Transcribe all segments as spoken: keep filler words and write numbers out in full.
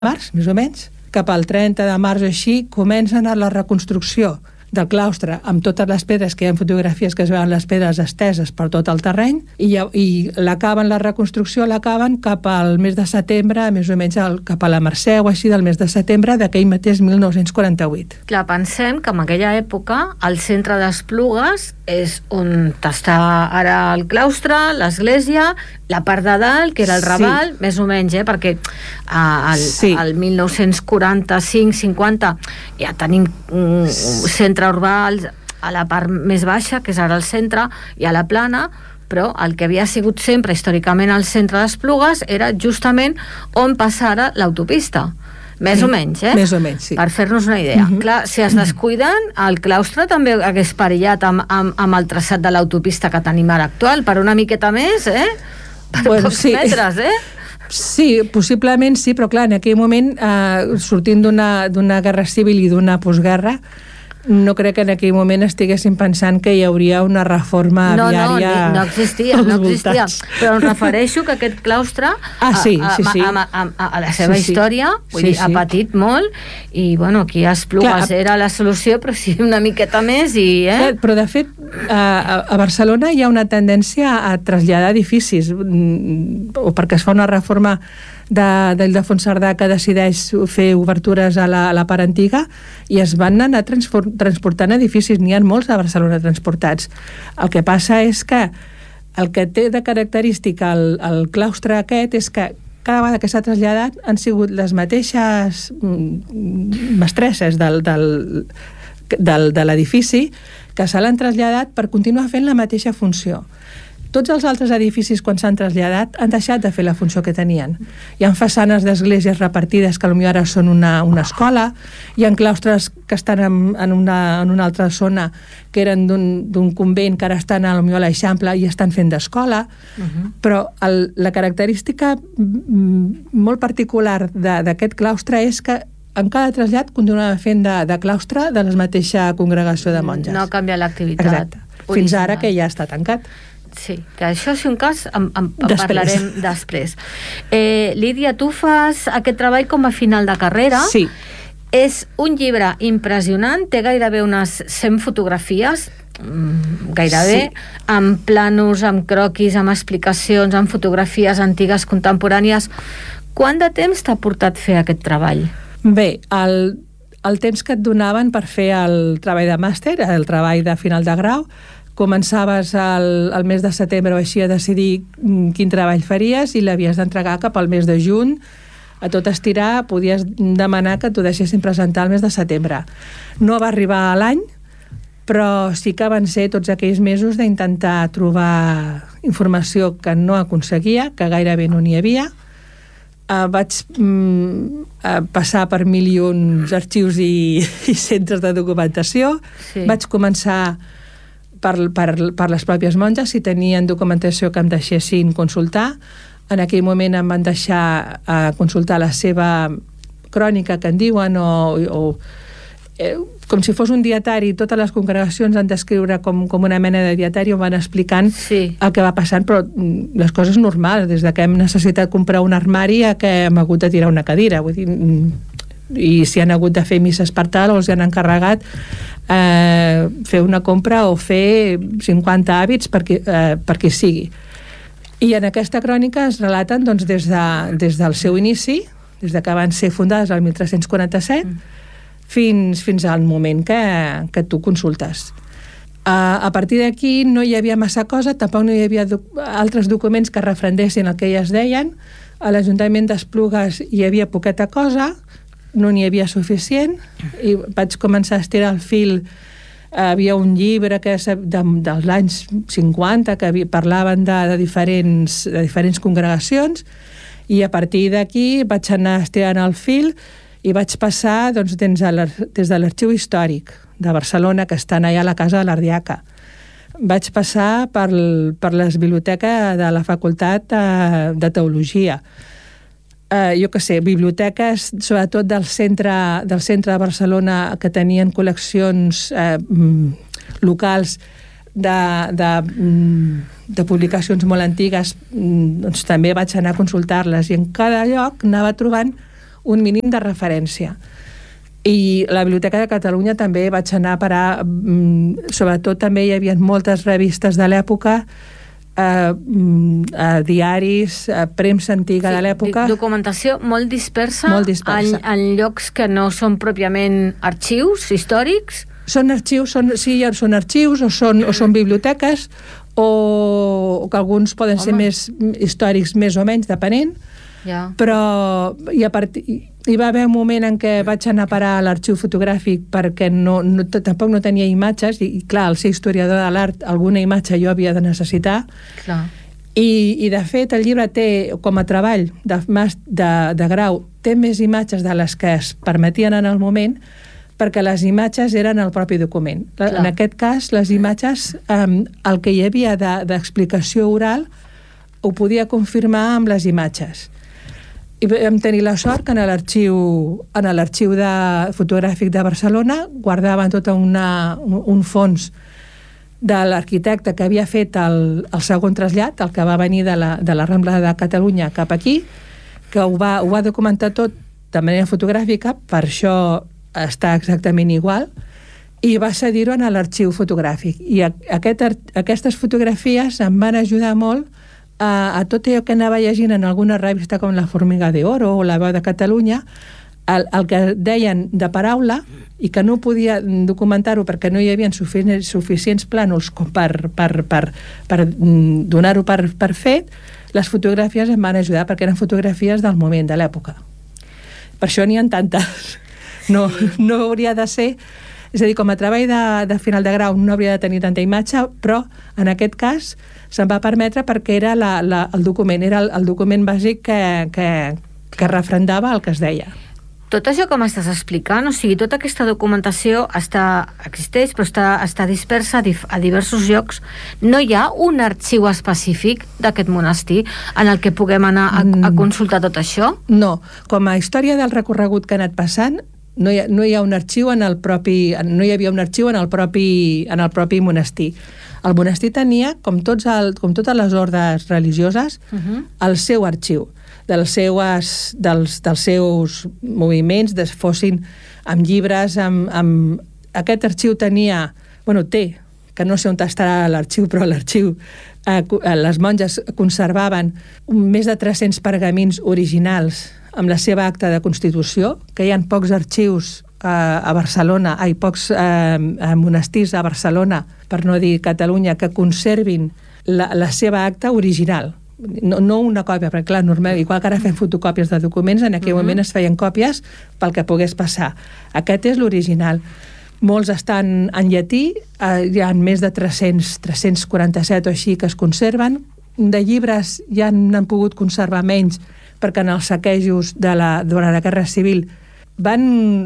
març, més o menys, cap al trenta de març o així, comencen a la reconstrucció del claustre, amb totes les pedres, que hi ha fotografies que es veuen les pedres esteses per tot el terreny, i, i l'acaben, la reconstrucció l'acaben cap al mes de setembre, més o menys el, cap a la Mercè o així del mes de setembre d'aquell mateix mil nou-cents quaranta-vuit. Clar, pensem que en aquella època el centre d'Esplugues és on està ara el claustre, l'església, la part de dalt, que era el Raval, sí. Més o menys, eh? Perquè al sí. mil nou-cents quaranta-cinc cinquanta ja tenim un centre urbà a la part més baixa, que és ara el centre, i a la plana, però el que havia sigut sempre històricament el centre d'Esplugues era justament on passa ara l'autopista. Més sí, o menys, eh? Més o menys, sí. Per fer-nos una idea. Uh-huh. Clar, si es descuiden, el claustre també hagués perillat amb, amb, amb el traçat de l'autopista que tenim ara actual, per una miqueta més, eh? Per bueno, pocs sí. metres, eh? Sí, possiblement sí, però clar, en aquell moment, eh, sortint d'una, d'una guerra civil i d'una postguerra, no crec que en aquell moment estiguessin pensant que hi hauria una reforma no, viària. No, no, no existia, no existia. Però em refereixo que aquest claustre ah, sí, a, a, sí, sí. A, a, a, a la seva sí, història sí. Vull sí, dir, sí. ha patit molt i bueno, aquí a Esplugues era la solució, però sí una miqueta més i... Eh? Clar, però de fet a, a Barcelona hi ha una tendència a traslladar edificis o perquè es fa una reforma de, de Ildefons Cerdà que decideix fer obertures a la, a la part antiga i es van anar transportant edificis, n'hi ha molts a Barcelona transportats. El que passa és que el que té de característica el, el claustre aquest és que cada vegada que s'ha traslladat han sigut les mateixes mestresses del, del, del, de l'edifici que se l'han traslladat per continuar fent la mateixa funció. Tots els altres edificis, quan s'han traslladat, han deixat de fer la funció que tenien. Hi ha façanes d'esglésies repartides que potser ara són una, una escola, hi ha claustres que estan en, en, una, en una altra zona que eren d'un convent que ara estan a, a l'Eixample i estan fent d'escola, uh-huh. Però el, la característica molt particular d'aquest claustre és que en cada trasllat continuava fent de, de claustre de la mateixa congregació de monges. No canvia l'activitat. Exacte. Fins ara que ja està tancat. Sí, que això si un cas en, en, en després. Parlarem després. Eh, Lídia, tu fas aquest treball com a final de carrera. Sí. És un llibre impressionant, té gairebé unes cent fotografies, gairebé, sí. Amb plànols, amb croquis, amb explicacions, amb fotografies antigues, contemporànies. Quant de temps t'ha portat fer aquest treball? Bé, el, el temps que et donaven per fer el treball de màster, el treball de final de grau, començaves al, al mes de setembre o així a decidir quin treball faries i l'havies d'entregar cap al mes de juny. A tot estirar podies demanar que t'ho deixessin presentar al mes de setembre. No va arribar a l'any, però sí que van ser tots aquells mesos d'intentar trobar informació que no aconseguia, que gairebé no n'hi havia. Uh, vaig mm, uh, passar per mil i uns arxius i, i centres de documentació. Sí. Vaig començar per, per, per les pròpies monges, si tenien documentació que em deixessin consultar. En aquell moment em van deixar uh, consultar la seva crònica, que en diuen, o, o eh, com si fos un dietari. Totes les congregacions han d'escriure com, com una mena de dietari, on van explicant sí. El que va passant, però les coses normals, des de que hem necessitat comprar un armari a que hem hagut de tirar una cadira, vull dir, i si han hagut de fer misses per tal o els han encarregat eh, fer una compra o fer cinquanta hàbits per qui, eh, per qui sigui. I en aquesta crònica es relaten doncs, des, de, des del seu inici, des de que van ser fundades el mil tres-cents quaranta-set, mm. fins, fins al moment que, que tu consultes. Uh, a partir d'aquí no hi havia massa cosa, tampoc no hi havia doc altres documents que referendessin el que elles deien. A l'Ajuntament d'Esplugues hi havia poqueta cosa, no n'hi havia suficient, i vaig començar a estirar el fil. Havia un llibre que de, dels anys cinquanta que havia, parlaven de, de, diferents, de diferents congregacions, i a partir d'aquí vaig anar estirant el fil i vaig passar doncs, des de l'Arxiu Històric de Barcelona, que estan allà a la Casa de l'Ardiaca. Vaig passar per, per les biblioteques de la Facultat de, de Teologia. Uh, jo què sé, biblioteques, sobretot del centre, del centre de Barcelona, que tenien col·leccions uh, locals de, de, de publicacions molt antigues, doncs també vaig anar a consultar-les, i en cada lloc anava trobant un mínim de referència. I la Biblioteca de Catalunya també vaig anar a parar, sobretot també hi havia moltes revistes de l'època, eh, eh, diaris, eh, premsa antiga sí, de l'època. Documentació molt dispersa, molt dispersa. En, en llocs que no són pròpiament arxius històrics. Són arxius, són, sí, són arxius o són, o són biblioteques o, o que alguns poden Home. ser més històrics més o menys, depenent. Ja. Però i a part, hi va haver un moment en què vaig anar a parar a l'arxiu fotogràfic perquè no, no, tampoc no tenia imatges i, i clar, al ser historiador de l'art alguna imatge jo havia de necessitar. Clar. I, i de fet el llibre té com a treball de, de, de grau té més imatges de les que es permetien en el moment perquè les imatges eren el propi document. Clar. En aquest cas les imatges um, el que hi havia d'explicació de, oral ho podia confirmar amb les imatges. I vam tenir la sort que en l'arxiu en l'arxiu de fotogràfic de Barcelona guardaven tot una, un, un fons de l'arquitecte que havia fet el, el segon trasllat, el que va venir de la, de la Rambla de Catalunya cap aquí, que ho va, ho va documentar tot de manera fotogràfica, per això està exactament igual, i va cedir-ho en l'arxiu fotogràfic. I aquest, aquestes fotografies em van ajudar molt a, a tot allò que anava llegint en alguna revista com La Formiga de Oro o La Veu de Catalunya, el, el que deien de paraula i que no podia documentar-ho perquè no hi havia suficients, suficients plànols com per, per, per, per donar-ho per, per fet, les fotografies em van ajudar perquè eren fotografies del moment, de l'època. Per això n'hi ha tantes. No, no hauria de ser... És a dir, com a treball de, de final de grau no hauria de tenir tanta imatge, però en aquest cas se'm va permetre perquè era la, la, el document, era el, el document bàsic que, que, que refrendava el que es deia. Tot això que m'estàs explicant, o sigui, tota aquesta documentació està, existeix, però està, està dispersa a, dif, a diversos llocs. No hi ha un arxiu específic d'aquest monestir en el que puguem anar a, a consultar tot això? No. Com a història del recorregut que ha anat passant, no hi ha, no hi ha un arxiu en el propi, no hi havia un arxiu en el propi, en el propi monestir. El monestir tenia, com, tots el, com totes les ordes religioses, uh-huh. el seu arxiu dels seus, dels, dels seus moviments, des, fossin amb llibres, amb, amb... Aquest arxiu tenia, bueno, té, que no sé on estarà l'arxiu, però l'arxiu, eh, les monges conservaven més de tres-cents pergamins originals amb la seva acta de Constitució, que hi ha pocs arxius eh, a Barcelona, hi ha pocs eh, monestirs a Barcelona, per no dir Catalunya, que conservin la, la seva acta original. No, no una còpia, perquè clar, normal, igual que ara fem fotocòpies de documents, en aquell uh-huh. moment es feien còpies pel que pogués passar. Aquest és l'original. Molts estan en llatí, eh, hi ha més de tres-cents, tres-cents quaranta-set o així que es conserven. De llibres ja n'han pogut conservar menys, perquè en els saquejos de la, durant la Guerra Civil van,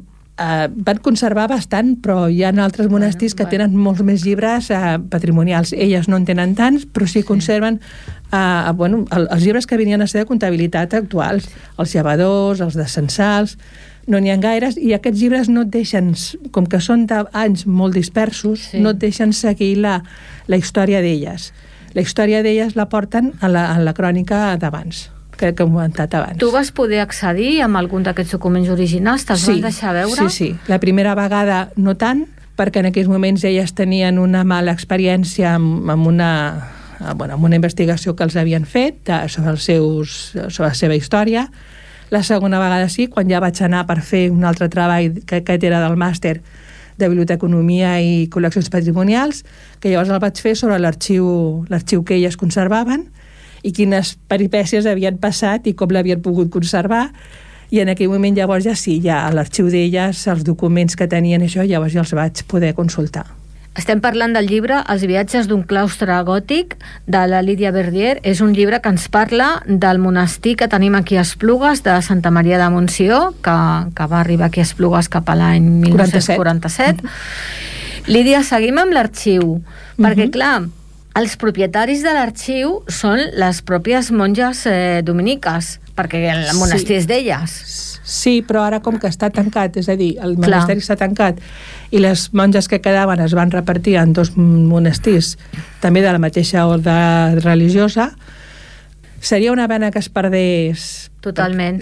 eh, van conservar bastant, però hi ha altres monestirs que tenen molts més llibres eh, patrimonials. Elles no en tenen tants, però sí conserven eh, bueno, el, els llibres que venien a ser de comptabilitat actuals, els llevadors, els de censals, no n'hi ha gaires, i aquests llibres no et deixen, com que són d'anys molt dispersos, sí. no et deixen seguir la, la història d'elles. La història d'elles la porten a la, a la crònica d'abans, que, que hem comentat abans. Tu vas poder accedir amb algun d'aquests documents originals? Te'ls sí, van deixar veure? Sí, sí. La primera vegada no tant, perquè en aquells moments elles tenien una mala experiència amb, amb, una, bueno, amb una investigació que els havien fet sobre, els seus, sobre la seva història. La segona vegada sí, quan ja vaig anar per fer un altre treball que aquest era del màster de Biblioteconomia i Col·leccions Patrimonials, que llavors el vaig fer sobre l'arxiu l'arxiu que elles conservaven i quines peripècies havien passat i com l'havien pogut conservar, i en aquell moment llavors ja sí, ja a l'arxiu d'elles, els documents que tenien això, llavors ja els vaig poder consultar. Estem parlant del llibre Els viatges d'un claustre gòtic, de la Lídia Verdier. És un llibre que ens parla del monestir que tenim aquí a Esplugues, de Santa Maria de Montsió, que, que va arribar aquí a Esplugues cap a l'any mil nou-cents quaranta-set. Mm-hmm. Lídia, seguim amb l'arxiu, mm-hmm. perquè clar, els propietaris de l'arxiu són les pròpies monges eh, dominiques, perquè el monestir sí. és d'elles. Sí, però ara com que està tancat, és a dir, el monasteri està tancat i les monges que quedaven es van repartir en dos monestirs, també de la mateixa ordre religiosa, seria una pena que es perdés... Totalment. Sí,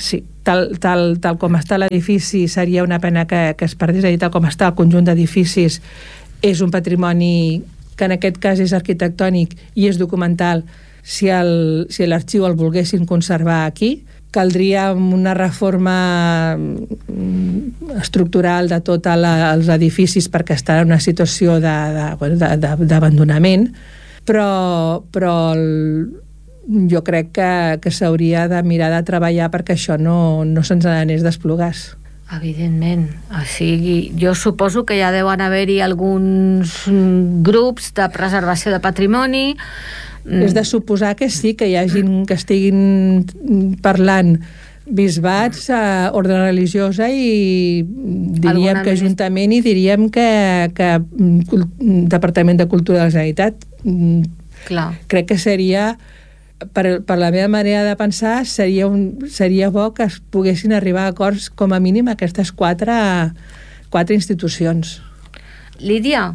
tal, tal, tal com està l'edifici seria una pena que, que es perdés, a dir, tal com està el conjunt d'edificis és un patrimoni que en aquest cas és arquitectònic i és documental. Si el, si l'arxiu el volguessin conservar aquí, caldria una reforma estructural de tots els edificis perquè estan en una situació d'abandonament, però, però el, jo crec que, que s'hauria de mirar de treballar perquè això no, no se'ns anés d'esplugars. Evidentment. O sigui, jo suposo que ja deuen haver-hi alguns grups de preservació de patrimoni. És de suposar que sí, que hi ha gent que estiguin parlant bisbats, eh, ordre religiosa i diríem Alguna que ajuntament i diríem que, que Departament de Cultura de la Generalitat. Clar. Crec que seria, per, per la meva manera de pensar, seria, un, seria bo que es poguessin arribar a acords com a mínim aquestes quatre, quatre institucions. Lídia,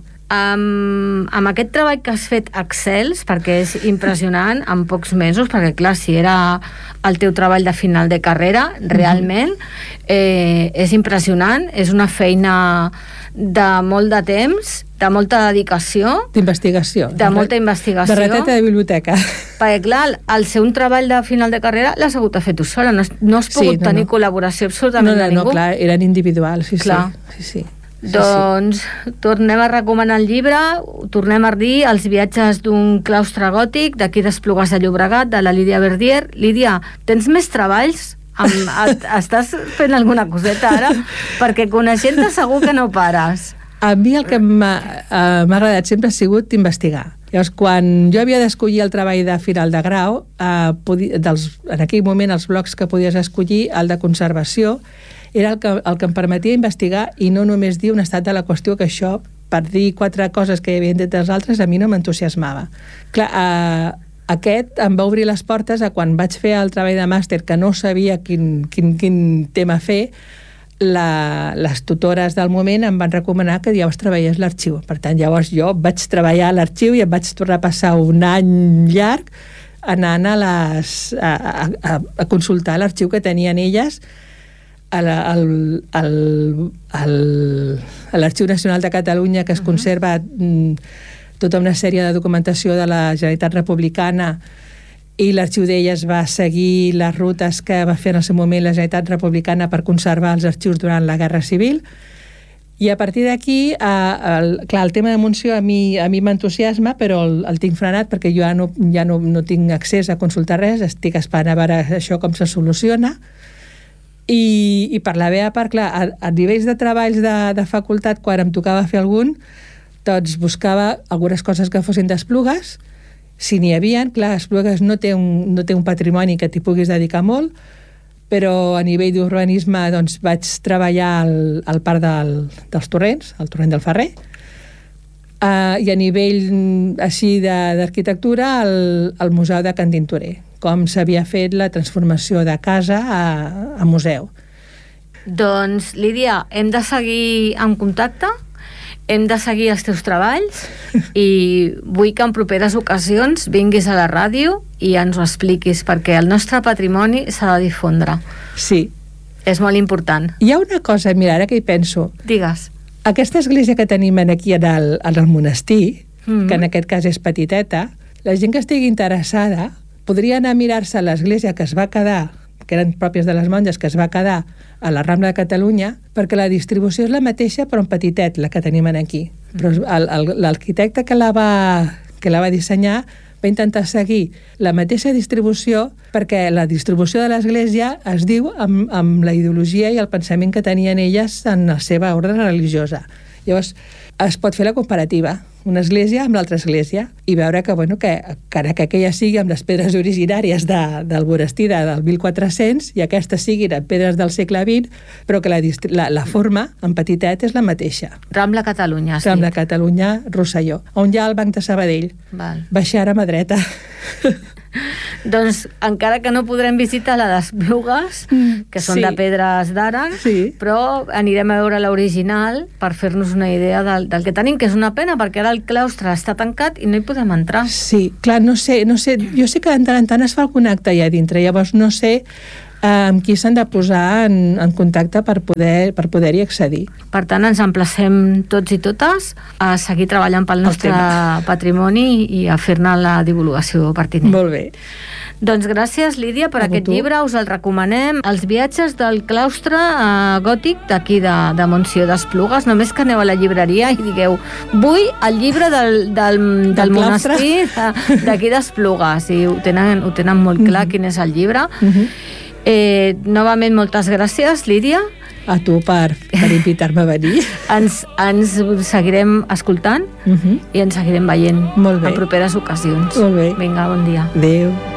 Um, amb aquest treball que has fet excels, perquè és impressionant en pocs mesos, perquè clar, si era el teu treball de final de carrera realment, eh, és impressionant, és una feina de molt de temps, de molta dedicació, d'investigació, de molta investigació, de rateta de biblioteca, perquè clar, el seu treball de final de carrera l'has hagut de fer tu sola, no has, no has pogut sí, no, tenir no. col·laboració absolutament no, no, de ningú. No, clar, eren individuals, sí, clar. sí, sí, sí. Sí, doncs sí. Tornem a recomanar el llibre, tornem a dir Els viatges d'un claustre gòtic d'aquí d'Esplugues de Llobregat, de la Lídia Verdier. Lídia, tens més treballs? Amb, estàs fent alguna coseta ara? Perquè coneixent-te segur que no pares. A mi el que m'ha eh, agradat sempre ha sigut investigar. Llavors, quan jo havia d'escollir el treball de final de grau, eh, podia, dels, en aquell moment els blocs que podies escollir, el de conservació, era el que, el que em permetia investigar i no només dir un estat de la qüestió, que això, per dir quatre coses que hi havia dit dels altres, a mi no m'entusiasmava. Clar, eh, aquest em va obrir les portes a quan vaig fer el treball de màster, que no sabia quin, quin, quin tema fer, la, les tutores del moment em van recomanar que llavors treballés l'arxiu. Per tant, llavors jo vaig treballar a l'arxiu i em vaig tornar a passar un any llarg anant a, les, a, a, a consultar l'arxiu que tenien elles a l'Arxiu Nacional de Catalunya, que es uh-huh. conserva mm, tota una sèrie de documentació de la Generalitat Republicana, i l'arxiu d'elles va seguir les rutes que va fer en el seu moment la Generalitat Republicana per conservar els arxius durant la Guerra Civil. I a partir d'aquí, eh, el, clar, el tema de Montsió a mi, a mi m'entusiasma, però el, el tinc frenat perquè jo ja, no, ja no, no tinc accés a consultar res, estic esperant a veure això com se soluciona. I, i per la meva part, clar, a, a nivells de treballs de, de facultat, quan em tocava fer algun, doncs buscava algunes coses que fossin d'Esplugues. Si n'hi havia, clar, Esplugues no té un, no té un patrimoni que t'hi puguis dedicar molt, però a nivell d'urbanisme doncs, vaig treballar al, al parc del, dels Torrents, al Torrent del Ferrer, uh, i a nivell així d'arquitectura al, al Museu de Can Tintorer, com s'havia fet la transformació de casa a, a museu. Doncs, Lídia, hem de seguir en contacte, hem de seguir els teus treballs i vull que en properes ocasions vinguis a la ràdio i ens ho expliquis, perquè el nostre patrimoni s'ha de difondre. Sí. És molt important. Hi ha una cosa, mira, ara que hi penso. Digues. Aquesta església que tenim aquí en el, en el monestir, mm-hmm. que en aquest cas és petiteta, la gent que estigui interessada podria anar a mirar-se l'església que es va quedar, que eren pròpies de les monges, que es va quedar a la Rambla de Catalunya, perquè la distribució és la mateixa, però en petitet, la que tenim aquí. Però l'arquitecte que la va, que la va dissenyar va intentar seguir la mateixa distribució, perquè la distribució de l'església es diu amb, amb la ideologia i el pensament que tenien elles en la seva ordre religiosa. Llavors, es pot fer la comparativa, una església amb l'altra església, i veure que, bueno, que, que, que aquella sigui amb les pedres originàries de, del monestir del mil quatre-cents i aquestes siguin amb pedres del segle vint, però que la, la, la forma, en petitet, és la mateixa. Rambla Catalunya, sí. Rambla Catalunya, Rosselló, on hi ha el Banc de Sabadell. Val. Baixar a mà dreta. Doncs encara que no podrem visitar la d'Esplugues, que són sí. de pedres d'ara, sí. però anirem a veure l'original per fer-nos una idea del, del que tenim, que és una pena, perquè ara el claustre està tancat i no hi podem entrar. Sí, clar, no sé, no sé, jo sé que de tant en tant es fa algun acte allà dintre, llavors no sé amb qui s'han de posar en, en contacte per poder per poder-hi accedir. Per tant, ens emplacem tots i totes a seguir treballant pel nostre patrimoni i a fer-ne la divulgació pertinent. Molt bé. Doncs gràcies, Lídia, per A aquest tu. llibre. Us el recomanem. Els viatges del claustre eh, gòtic d'aquí de, de Montsió d'Esplugues. Només que aneu a la llibreria i digueu vull el llibre del, del, del, del monestir de- d'aquí d'Esplugues. I ho tenen, ho tenen molt clar, mm-hmm. quin és el llibre. Mm-hmm. Eh, novament, moltes gràcies, Lídia. A tu per, per invitar-me a venir. Ens, ens seguirem escoltant Mm-hmm. i ens seguirem veient Molt bé. en properes ocasions. Molt bé. Vinga, bon dia. Adéu.